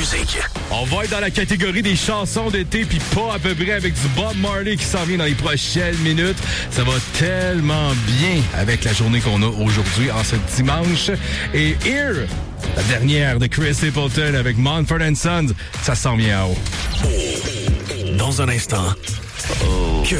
musique. On va être dans la catégorie des chansons d'été, puis pas à peu près, avec du Bob Marley qui s'en vient dans les prochaines minutes. Ça va tellement bien avec la journée qu'on a aujourd'hui, en ce dimanche. Et Here, la dernière de Chris Stapleton avec Mumford & Sons, ça s'en vient en haut. Dans un instant, que